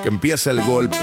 Que empiece el golpe.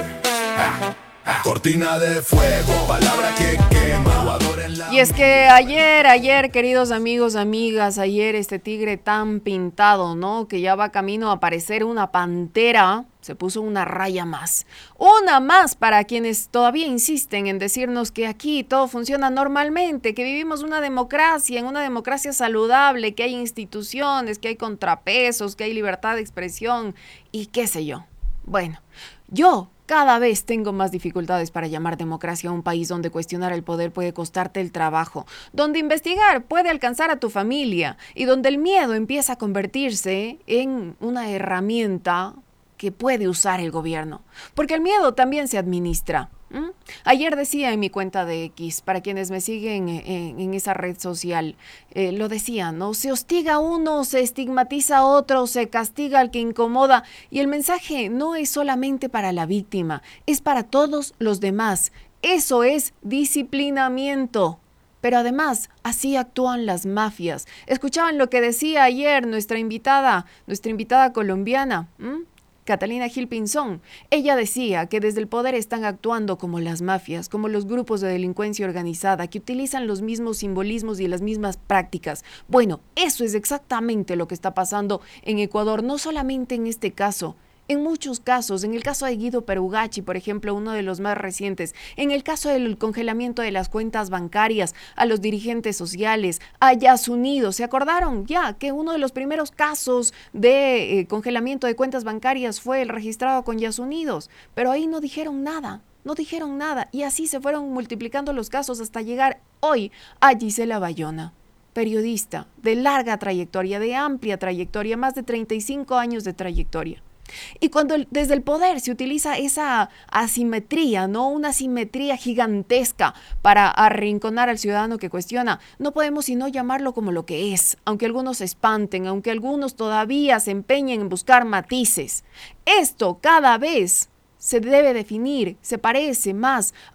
Cortina de fuego, palabra que quema. Y es que ayer, queridos amigos, amigas, ayer este tigre tan pintado, ¿no? Que ya va camino a parecer una pantera, se puso una raya más. Una más para quienes todavía insisten en decirnos que aquí todo funciona normalmente, que vivimos en una democracia saludable, que hay instituciones, que hay contrapesos, que hay libertad de expresión y qué sé yo. Bueno, yo cada vez tengo más dificultades para llamar democracia a un país donde cuestionar el poder puede costarte el trabajo, donde investigar puede alcanzar a tu familia y donde el miedo empieza a convertirse en una herramienta que puede usar el gobierno. Porque el miedo también se administra. Ayer decía en mi cuenta de X, para quienes me siguen en esa red social, lo decía, ¿no? Se hostiga a uno, se estigmatiza a otro, se castiga al que incomoda. Y el mensaje no es solamente para la víctima, es para todos los demás. Eso es disciplinamiento. Pero además, así actúan las mafias. ¿Escuchaban lo que decía ayer nuestra invitada colombiana? Catalina Gil Pinzón. Ella decía que desde el poder están actuando como las mafias, como los grupos de delincuencia organizada, que utilizan los mismos simbolismos y las mismas prácticas. Bueno, eso es exactamente lo que está pasando en Ecuador, no solamente en este caso. En muchos casos, en el caso de Guido Perugachi, por ejemplo, uno de los más recientes, en el caso del congelamiento de las cuentas bancarias a los dirigentes sociales, a Yasunidos, ¿se acordaron ya que uno de los primeros casos de congelamiento de cuentas bancarias fue el registrado con Yasunidos? Pero ahí no dijeron nada y así se fueron multiplicando los casos hasta llegar hoy a Gisela Bayona. Periodista de larga trayectoria, de amplia trayectoria, más de 35 años de trayectoria. Y cuando desde el poder se utiliza esa asimetría, ¿no? Una asimetría gigantesca para arrinconar al ciudadano que cuestiona, no podemos sino llamarlo como lo que es, aunque algunos se espanten, aunque algunos todavía se empeñen en buscar matices. Esto cada vez se debe definir, se parece más